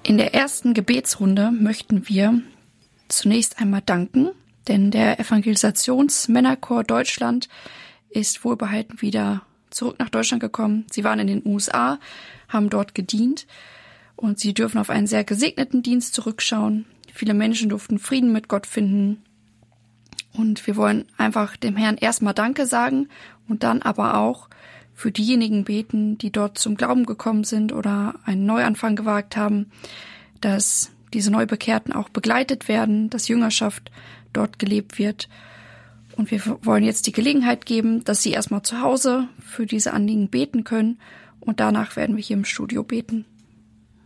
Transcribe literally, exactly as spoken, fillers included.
In der ersten Gebetsrunde möchten wir zunächst einmal danken, denn der Evangelisationsmännerchor Deutschland ist wohlbehalten wieder zurück nach Deutschland gekommen. Sie waren in den U S A, haben dort gedient und sie dürfen auf einen sehr gesegneten Dienst zurückschauen. Viele Menschen durften Frieden mit Gott finden und wir wollen einfach dem Herrn erstmal Danke sagen und dann aber auch für diejenigen beten, die dort zum Glauben gekommen sind oder einen Neuanfang gewagt haben, dass diese Neubekehrten auch begleitet werden, dass Jüngerschaft dort gelebt wird. Und wir wollen jetzt die Gelegenheit geben, dass Sie erstmal zu Hause für diese Anliegen beten können und danach werden wir hier im Studio beten.